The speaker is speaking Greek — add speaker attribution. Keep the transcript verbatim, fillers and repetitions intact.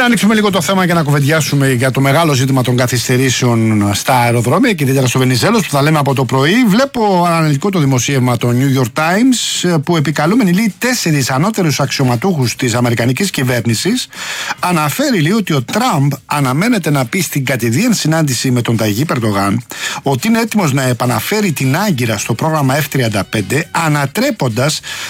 Speaker 1: ανοίξουμε λίγο το θέμα και να κουβεντιάσουμε για το μεγάλο ζήτημα των καθυστερήσεων στα αεροδρόμια και ιδιαίτερα στο Βενιζέλος που θα λέμε από το πρωί. Βλέπω αναλυτικό το δημοσίευμα το New York Times που επικαλούμενοι λέει τέσσερις ανώτερους αξιωματούχους της αμερικανικής κυβέρνησης αναφέρει λέει ότι ο Τραμπ αναμένεται να πει στην κατηδίαν συνάντηση με τον Ταγί Ερντογάν ότι είναι έτοιμος να επαναφέρει την Άγκυρα στο πρόγραμμα εφ τριάντα πέντε ανατρέποντας